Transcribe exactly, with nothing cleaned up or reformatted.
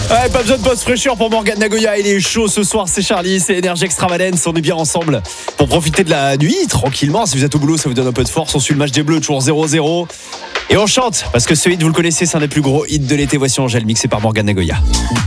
Ouais, pas besoin de post fraîcheur pour Morgan Nagoya. Il est chaud ce soir, c'est Charlie, c'est Energy Extravagance. On est bien ensemble pour profiter de la nuit tranquillement. Si vous êtes au boulot, ça vous donne un peu de force. On suit le match des Bleus, toujours zéro zéro. Et on chante parce que ce hit, vous le connaissez, c'est un des plus gros hits de l'été. Voici Angèle, mixé par Morgan Nagoya.